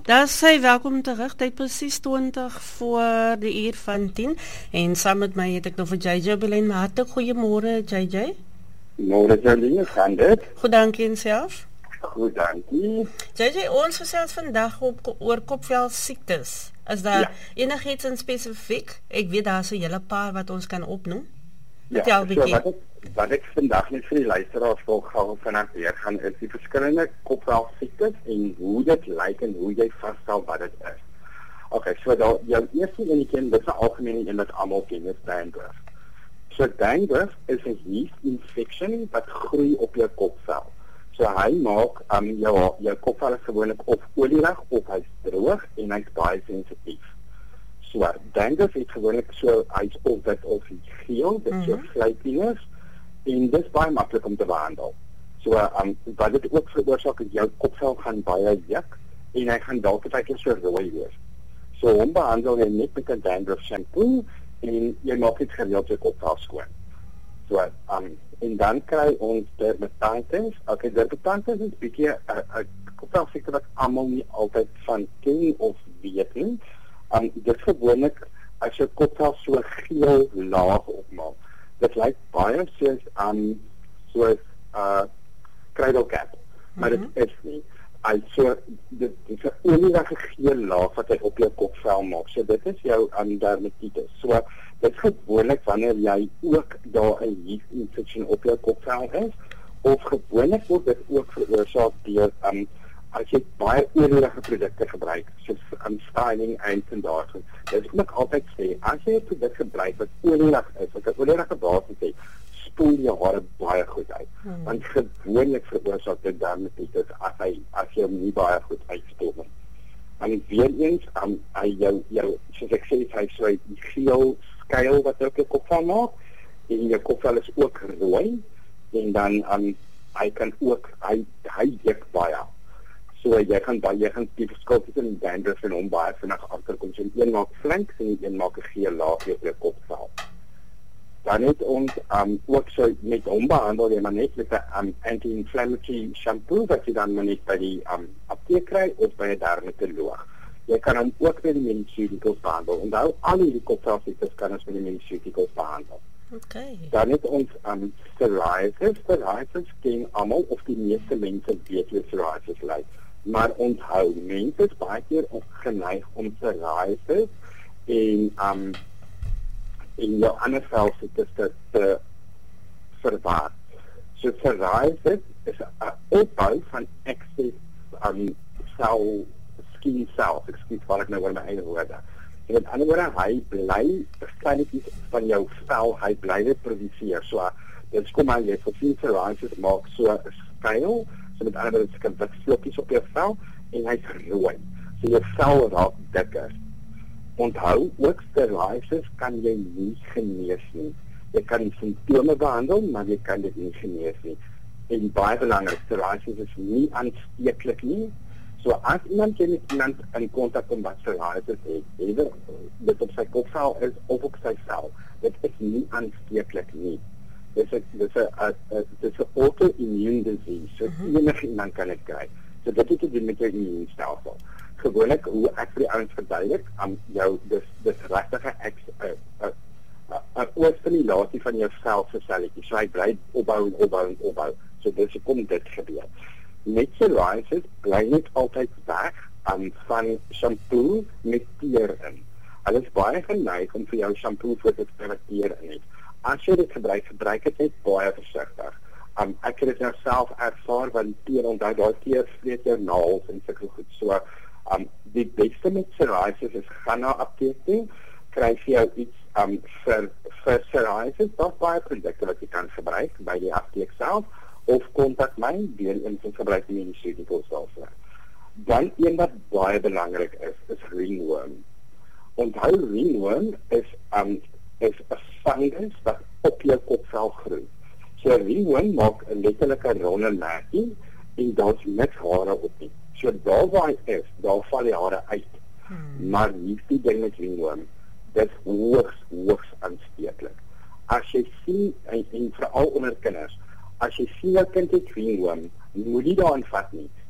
Daar sê welkom terug, tyd presies 20 voor die uur van 10 en saam met my het ek nog vir JJ Belen, maar hartlik goeiemôre JJ. Môre Jolien, gaan dit? Goed, dankie en self. Goed, dankie. JJ, ons gesels vandag oor kopvel siektes. Is daar enigiets in spesifiek? Ek weet daar's 'n hele paar wat ons kan opnoem. Ja, so wat ek vandag net vir die luisteraars wil gou vanaand weer gaan is die verskillende kopvel siektes en hoe dit lyk en hoe jy vasstel wat dit is. Okay, so dan jou eerste enetjie, dit is 'n algemene een wat almal ken, is dandruff. So dandruff is 'n yeast infection wat groei op jou kopvel. So hy maak jou kopvel is gewoonlik of olierig of hy's droog en hy's baie sensitief. So dandruff is gewoonlik so hy's of wit of geel, dit is so vlekkies en dit is baie maklik om te behandel. So wat dit ook veroorsaak is jou kopvel gaan baie juk en hy gaan dalk effektief so rooi wees. So hom behandel jy net met 'n dandruff shampoo en jy maak dit gereeld jou kopvel skoon. So en dan kry ons dermatitis. Okay, dermatitis is 'n bietjie 'n kopvelsiekte wat almal nie altyd van ken of weet nie. Dit gewoonlik as jou kopvel so geel laag opmaak. Dit lyk baie soos cradle cap, maar dit is nie. Dit is 'n olierige geel laag wat hy op jou kopvel maak. So dit is jou dermatitis. So dit is gewoonlik wanneer jy ook daar 'n yeast infection op jou kopvel is, of gewoonlik word dit ook veroorsaak deur as jy baie olierige produkte gebruik, soos styling en daarso. Dit is ook altyd sê, as jy 'n produk gebruik wat olierig is, wat 'n olierige basis het, spoel jou hare baie goed uit. Want gewoonlik veroorsaak dit dermatitis as jy hom nie baie goed uitspoel nie. En weer eens, jou soos ek sê, hy so 'n geel skuil wat op jou kopvel maak, en jou kopvel is ook rooi, en dan hy kan ook, hy juk baie. So jy gaan die verskil tussen dandruff en hom baie vinnig agterkom. So een maak flink en een maak 'n geel laag op jou kopvel. Dan het ons ook so met hom behandel jy maar net met 'n anti-inflammatory shampoo wat jy dan maar net by die apteek kry of by 'n dermatoloog. Jy kan hom ook met die mediceuticals behandel. Onthou, al die kopvelsiektes kan ons met die mediceuticals behandel. Okay. Dan het ons psoriasis. Psoriasis ken almal of die meeste mense weet hoe psoriasis lyk. Maar onthou, mense is baie keer geneig om psoriasis en jou ander velsiektes te verwar. So psoriasis is 'n opbou van excess skin cells, ekskuus wat ek nou oor my eie woorde. En met ander woorde, hy bly verskynletjies van jou vel, hy bly dit produseer. So dit kom aan jy vir psoriasis maak so 'n skuil, so met ander woorde, dit wit vlokkies op jou vel en hy's rooi. So jou vel raak dikker. Onthou, ook psoriasis kan jy nie genees nie. Jy kan die simptome behandel, maar jy kan dit nie genees nie. En baie belangrik, psoriasis is nie aansteeklik nie. So as iemand met iemand in kontak kom wat psoriasis het, either dit op sy kopvel is of op sy vel, dit is nie aansteeklik nie. Dit is 'n auto-immune disease, so enige iemand kan dit kry. So dit het te doen met jou immuunstelsel. Gewoonlik hoe ek vir die ouens verduidelik, dis regtig 'n oorstimulasie van jou vel se selletjies. So hy bly opbou. So dis kom dit gebeur. Met psoriasis bly net altyd weg van shampoo met teer in. Hulle is baie geneig om vir jou shampoo voor te teer in het. As jy dit gebruik dit net baie versigtig. Ek het dit nou self ervaar, want teer, onthou daai teer vleet jou naels en sulke goed. So die beste met psoriasis is gaan na apteek toe, kry vir jou iets vir psoriasis, daar's baie produkte wat jy kan gebruik by die apteek self, of kontak my, weer eens gebruik die mediceuticals daarvoor. Dan een wat baie belangrik is ringworm. Onthou, ringworm is 'n fungus wat op jou kopvel groei. So ringworm maak 'n letterlike ronde merkie en daar's niks hare op nie. So daar waar hy is, daar val die hare uit. Maar nie die ding met ringworm, dit is hoogs aansteeklik. As jy sien, en veral onder kinders, as jy sien 'n kind het ringworm, moet jy daaraan vat nie.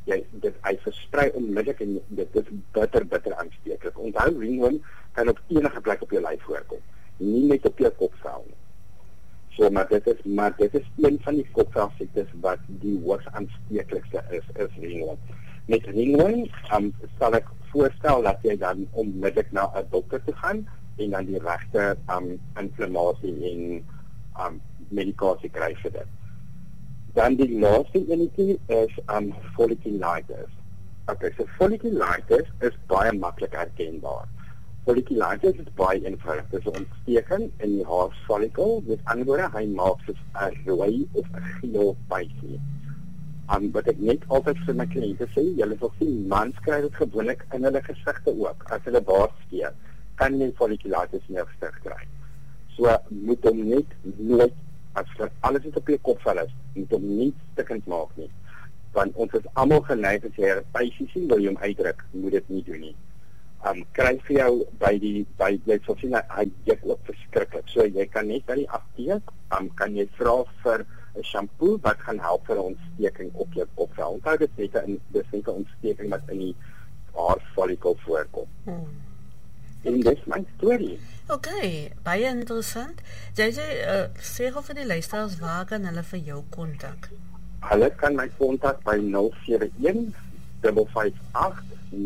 hy versprei onmiddellik en dit is bitter aansteeklik. Onthou, ringworm kan op enige plek op jou lyf voorkom, nie net op jou kopvel nie. So, maar dit is een van die kopvelsiektes wat die hoogs aansteeklikste is ringworm. Met ringworm sal ek voorstel dat jy dan onmiddellik na 'n dokter toe gaan en dan die regte inflammasie en medikasie kry vir dit. Dan die laaste enetjie is folliculitis. Okay, so folliculitis is baie maklik herkenbaar. Folliculitis is baie eenvoudig. Dit is 'n ontsteking in die haarfollikel. Met ander woorde, hy maak soos 'n rooi of 'n geel puisie. Wat ek net altyd vir my kliënte sê, julle sal sien, mans kry dit gewoonlik in hulle gesigte ook. As hulle baard skeer, kan jy folliculitis in jou gesig kry. So moet hom net nooit, as alles wat op jou kopvel is, moet hom nie stikkend maak nie. Want ons is almal geneig as jy 'n puisie sien, wil jy hom uitdruk, moet dit nie doen nie. Kry vir jou by jy sal sien, hy juk ook verskriklik. So jy kan net by die apteek, kan jy vra vir 'n shampoo wat gaan help vir 'n ontsteking op jou kopvel. Onthou dit is net 'n ontsteking wat in die haarfollikel voorkom. En dis my storie. Okay, baie interessant. JJ, sê gou vir die luisteraars waar kan hulle vir jou kontak? Hulle kan my kontak by 071 558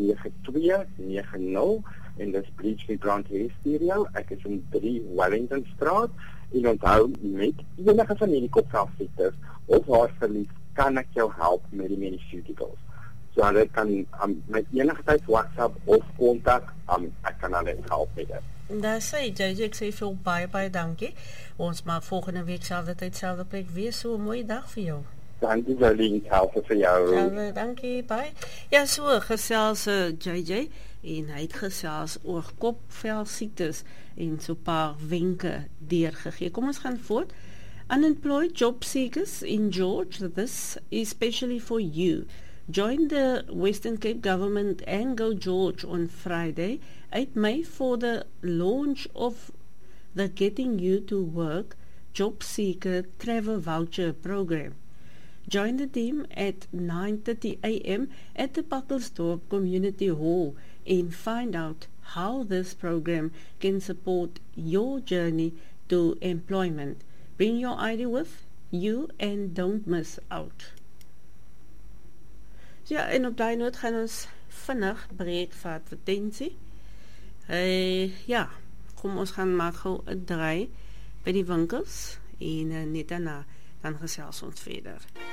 9290 en dis Bleachfield Grant Stereo. Ek is in 3 Wellington Straat en onthou, met enige van hierdie kopvelsiektes of haarverlies kan ek jou help met die mediceuticals. So hulle kan met enige tyd WhatsApp of kontak, ek kan hulle help met dit. Daar sê JJ, ek sê veel baie dankie. Ons maak volgende week selfde tyd, selfde plek weer. So 'n mooi dag vir jou. Dankie Jolien, help vir jou. Ja, dankie, bye. Ja, so gesels JJ en hy het gesels oor kopvelsiektes en so 'n paar wenke deurgegee. Kom ons gaan voort. Unemployed job seekers in George, this is especially for you. Join the Western Cape Government and Go George on Friday, 8 May, for the launch of the Getting You to Work Job Seeker Travel Voucher Program. Join the team at 9:30 a.m. at the Buckelsdorp Community Hall and find out how this program can support your journey to employment. Bring your ID with you and don't miss out. Ja, en op daai noot gaan ons vinnig breek vir advertensie. Ja, kom ons gaan maak gou 'n draai by die winkels en net daarna dan gesels ons verder.